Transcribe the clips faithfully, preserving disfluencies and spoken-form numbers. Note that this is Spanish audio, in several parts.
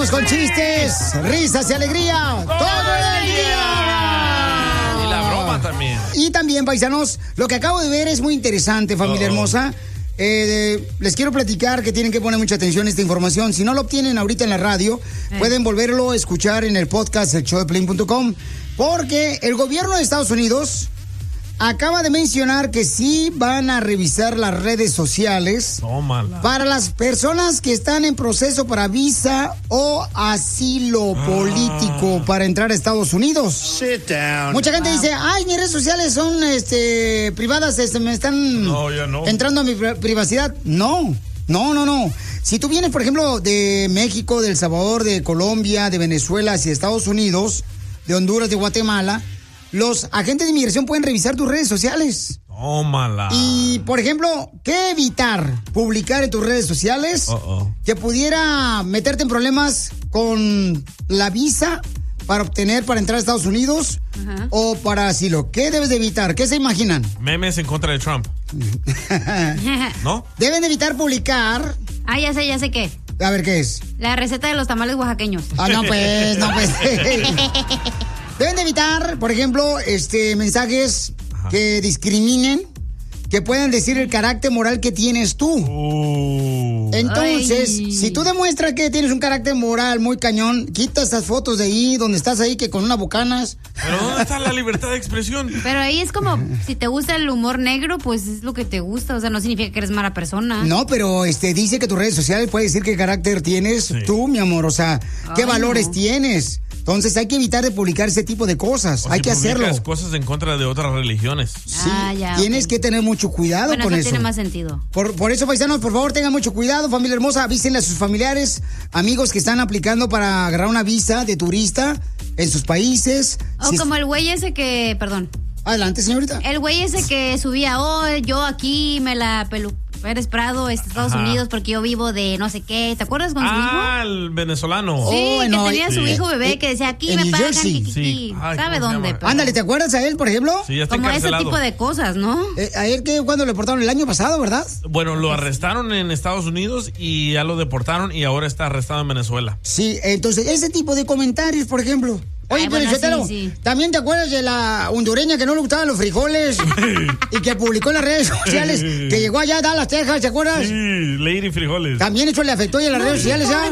Estamos con chistes, risas y alegría todo el día. Y la broma también. Y también, paisanos, lo que acabo de ver es muy interesante, familia Uh-oh. hermosa. Eh, les quiero platicar que tienen que poner mucha atención a esta información. Si no lo obtienen ahorita en la radio, eh. pueden volverlo a escuchar en el podcast el show de Piolín punto com, porque el gobierno de Estados Unidos acaba de mencionar que sí van a revisar las redes sociales Tómala. para las personas que están en proceso para visa o asilo ah. político para entrar a Estados Unidos. Sit down. Mucha gente wow. dice, ay, mis redes sociales son este, privadas, este, me están no, ya no. entrando a mi privacidad. No, no, no, no. Si tú vienes, por ejemplo, de México, de El Salvador, de Colombia, de Venezuela hacia Estados Unidos, de Honduras, de Guatemala, los agentes de inmigración pueden revisar tus redes sociales. Tómala. Y, por ejemplo, ¿qué evitar? Publicar en tus redes sociales Uh-oh. que pudiera meterte en problemas con la visa para obtener, para entrar a Estados Unidos uh-huh. o para asilo. ¿Qué debes de evitar? ¿Qué se imaginan? Memes en contra de Trump. ¿No? Deben de evitar publicar. Ah, ya sé, ya sé qué. A ver, ¿qué es? La receta de los tamales oaxaqueños. Ah, no, pues, no, pues. Deben de evitar, por ejemplo, este mensajes Ajá. que discriminen, que puedan decir el carácter moral que tienes tú. Uh. Entonces, Ay. si tú demuestras que tienes un carácter moral muy cañón, quita esas fotos de ahí, donde estás ahí, que con una bocanas. Pero ¿dónde está la libertad de expresión? Pero ahí es como, si te gusta el humor negro, pues es lo que te gusta. O sea, no significa que eres mala persona. No, pero este dice que tus redes sociales puede decir qué carácter tienes sí. tú, mi amor. O sea, qué Ay, valores no. tienes. Entonces hay que evitar de publicar ese tipo de cosas. O hay si que hacerlo. Cosas en contra de otras religiones. Sí, ah, ya, tienes okay. que tener mucho cuidado bueno, con eso. eso. Tiene más sentido. Por, por eso, paisanos, por favor, tengan mucho cuidado, familia hermosa. Avísenle a sus familiares, amigos que están aplicando para agarrar una visa de turista en sus países. O si como es... el güey ese que, perdón. Adelante, señorita. El güey ese que subía, oh, yo aquí me la pelu... Pérez Prado, Estados Ajá. Unidos, porque yo vivo de no sé qué. ¿Te acuerdas con su hijo? Ah, el venezolano. Sí, oh, que no, tenía sí. su hijo bebé eh, que decía, aquí en me New pagan, Jersey. sí. Ay, ¿sabe dónde? Pero... Ándale, ¿te acuerdas a él, por ejemplo? Sí, ya está como encarcelado. ese tipo de cosas, ¿no? Eh, a él que cuando lo deportaron el año pasado, ¿verdad? Bueno, lo arrestaron en Estados Unidos y ya lo deportaron y ahora está arrestado en Venezuela. Sí, entonces, ese tipo de comentarios, por ejemplo. Oye, Ay, pero bueno, sí, sí. ¿también te acuerdas de la hondureña que no le gustaban los frijoles y que publicó en las redes sociales que llegó allá a Dallas, Texas, ¿te acuerdas? Sí, Lady Frijoles. También eso le afectó y en las redes sociales, ¿ah?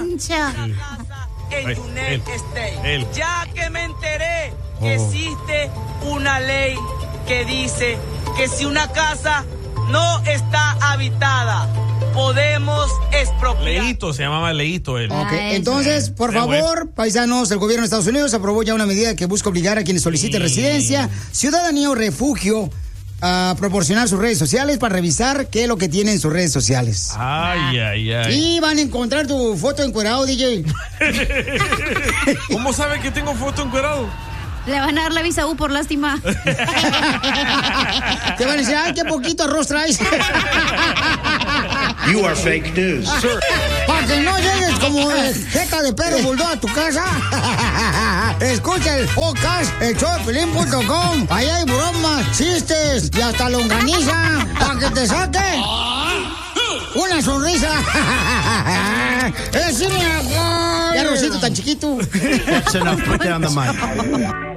En United States. Él. Ya que me enteré que Oh. existe una ley que dice que si una casa no está habitada, podemos expropiar. Leito, se llamaba Leito él. Ok, Ah, entonces, por Qué favor, bueno. paisanos, el gobierno de Estados Unidos aprobó ya una medida que busca obligar a quienes soliciten Sí. residencia, ciudadanía o refugio a proporcionar sus redes sociales para revisar qué es lo que tienen en sus redes sociales. Ay, ay, ay. Y van a encontrar tu foto encuerado, D J. ¿Cómo sabe que tengo foto encuerado? Le van a dar la visa U por lástima. Te van a decir, ay, qué poquito arroz traes. You are fake news. Para que no llegues como jeca de perro bulldog a tu casa. Escucha el podcast, el show de Piolín punto com. Ahí hay bromas, chistes y hasta longaniza. Para que te saque una sonrisa. ¡Es cine! ¡Qué arrocito tan chiquito! That's enough. Put down the mic.